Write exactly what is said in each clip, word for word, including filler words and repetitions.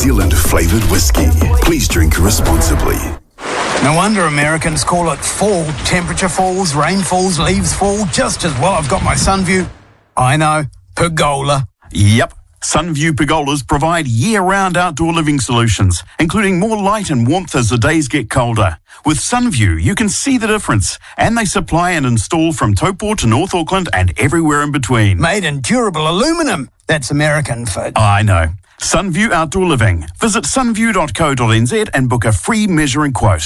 Zealand flavoured whiskey. Please drink responsibly. No wonder Americans call it fall. Temperature falls, rain falls, leaves fall, just as well I've got my Sunview. I know, pergola. Yep. Sunview pergolas provide year-round outdoor living solutions, including more light and warmth as the days get colder. With Sunview, you can see the difference, and they supply and install from Taupo to North Auckland and everywhere in between. Made in durable aluminum. That's American for... I know. Sunview Outdoor Living. Visit sunview dot co dot n z and book a free measuring quote.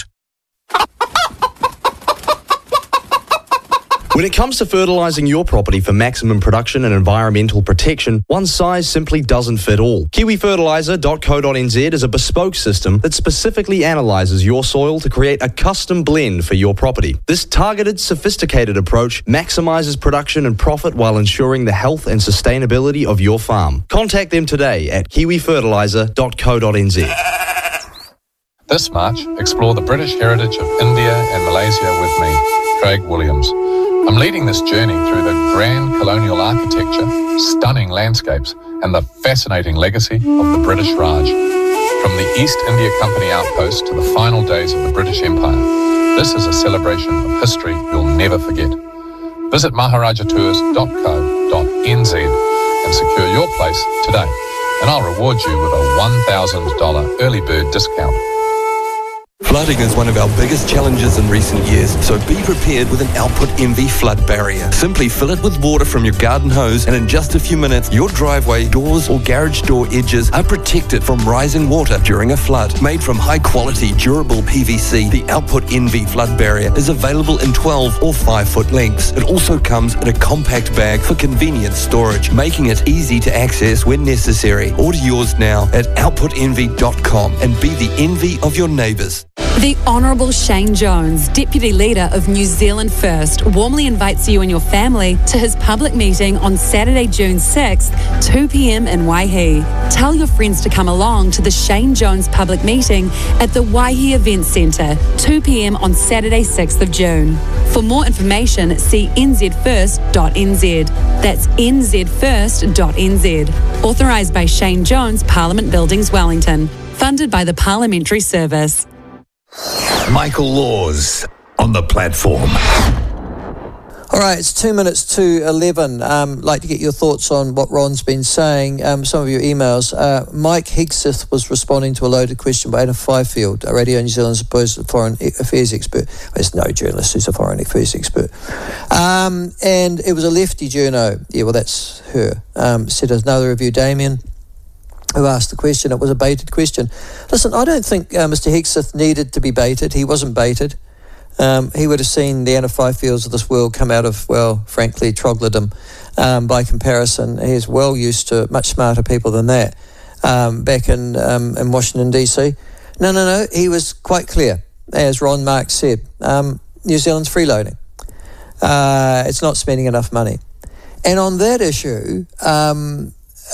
When it comes to fertilising your property for maximum production and environmental protection, one size simply doesn't fit all. kiwi fertiliser dot co dot n z is a bespoke system that specifically analyses your soil to create a custom blend for your property. This targeted, sophisticated approach maximises production and profit while ensuring the health and sustainability of your farm. Contact them today at kiwi fertiliser dot co dot n z. This March, explore the British heritage of India and Malaysia with me, Craig Williams. I'm leading this journey through the grand colonial architecture, stunning landscapes, and the fascinating legacy of the British Raj. From the East India Company outpost to the final days of the British Empire, this is a celebration of history you'll never forget. Visit maharaja tours dot co dot n z and secure your place today, and I'll reward you with a one thousand dollars early bird discount. Flooding is one of our biggest challenges in recent years, so be prepared with an Output Envy flood barrier. Simply fill it with water from your garden hose, and in just a few minutes, your driveway, doors or garage door edges are protected from rising water during a flood. Made from high-quality, durable P V C, the Output Envy flood barrier is available in twelve or five foot lengths. It also comes in a compact bag for convenient storage, making it easy to access when necessary. Order yours now at output envy dot com and be the envy of your neighbours. The Honourable Shane Jones, Deputy Leader of New Zealand First, warmly invites you and your family to his public meeting on Saturday, June sixth, two p m in Waihi. Tell your friends to come along to the Shane Jones public meeting at the Waihi Events Centre, two p m on Saturday, sixth of June. For more information, see n z first dot n z. That's n z first dot n z. Authorised by Shane Jones, Parliament Buildings, Wellington. Funded by the Parliamentary Service. Michael Laws on the platform. All right, it's two minutes to eleven. Um, like to get your thoughts on what Ron's been saying. Um, some of your emails. Uh, Mike Hegseth was responding to a loaded question by Anna Fifield, a Radio New Zealand supposed foreign affairs expert. There's no journalist who's a foreign affairs expert. Um, and it was a lefty journo. Yeah, well, that's her. Um, said another review, Damien, who asked the question. It was a baited question. Listen, I don't think uh, Mister Hegseth needed to be baited. He wasn't baited. Um, he would have seen the Anna Fifields of this world come out of, well, frankly, troglodyte um, by comparison. He's well used to much smarter people than that um, back in, um, in Washington, D C. No, no, no. He was quite clear, as Ron Marks said. Um, New Zealand's freeloading. Uh, it's not spending enough money. And on that issue, um,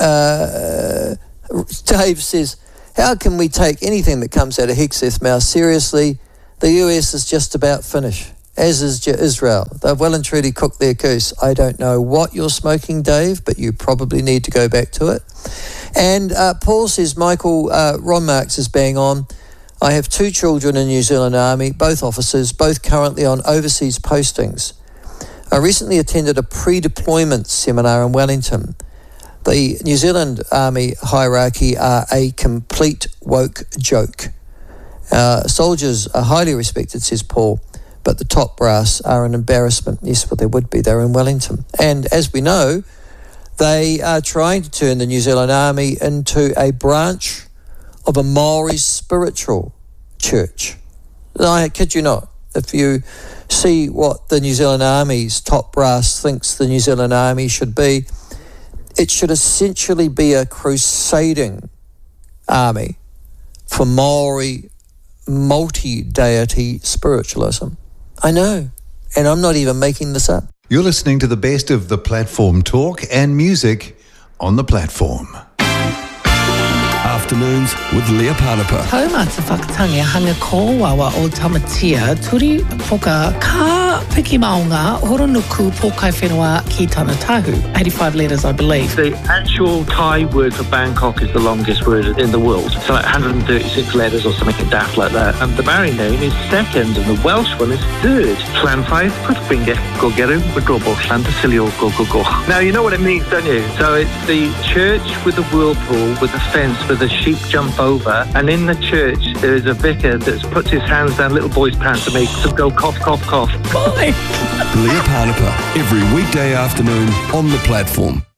uh, Dave says, how can we take anything that comes out of Hegseth's mouth seriously? The U S is just about finished, as is Israel. They've well and truly cooked their goose. I don't know what you're smoking, Dave, but you probably need to go back to it. And uh, Paul says, Michael, uh, Ron Marks is bang on. I have two children in New Zealand Army, both officers, both currently on overseas postings. I recently attended a pre-deployment seminar in Wellington. The New Zealand Army hierarchy are a complete woke joke. Uh, soldiers are highly respected, says Paul, but the top brass are an embarrassment. Yes, well, they would be. They're in Wellington. And as we know, they are trying to turn the New Zealand Army into a branch of a Maori spiritual church. I kid you not. If you see what the New Zealand Army's top brass thinks the New Zealand Army should be, it should essentially be a crusading army for Maori multi-deity spiritualism. I know, and I'm not even making this up. You're listening to the best of the platform talk and music on the platform. After afternoons with Leah Panapa. Tauma te whakatangi hanga kōwawa o Tamatia, turi poka ka piki maunga horonuku pōkai whenua ki tana tahu. eighty-five letters, I believe. The actual Thai word for Bangkok is the longest word in the world. It's like one hundred thirty-six letters or something daft like that. And the Maori name is second and the Welsh one is third. Llan five, Pwtbinge, Gogeru, Madrobo, Llan Basilio, Go Go Go. Now you know what it means, don't you? So it's the church with the whirlpool with a fence where the sheep jump over, and in the church there is a vicar that puts his hands down little boys' pants and makes them go cough, cough, cough. Leah Panapa, every weekday afternoon on the platform.